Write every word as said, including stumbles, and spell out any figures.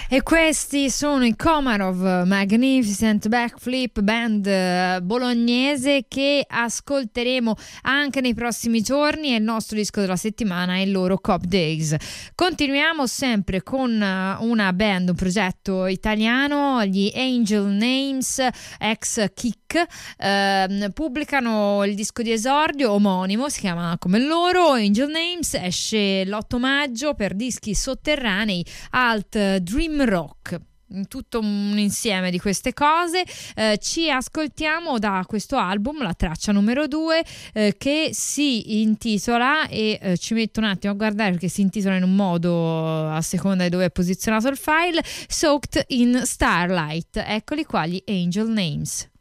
E questi sono i Komarov, Magnificent Backflip, band eh, bolognese che ascolteremo anche nei prossimi giorni. È il nostro disco della settimana, è il loro Cop Days. Continuiamo sempre con uh, una band, un progetto italiano, gli Angel Names, ex Kick, eh, pubblicano il disco di esordio omonimo, si chiama come loro, Angel Names, esce l'otto maggio per Dischi Sotterranei, Alt Dream Rock, tutto un insieme di queste cose. Eh, ci ascoltiamo da questo album la traccia numero due eh, che si intitola, e eh, ci metto un attimo a guardare perché si intitola in un modo a seconda di dove è posizionato il file, Soaked in Starlight. Eccoli qua gli Angel Names.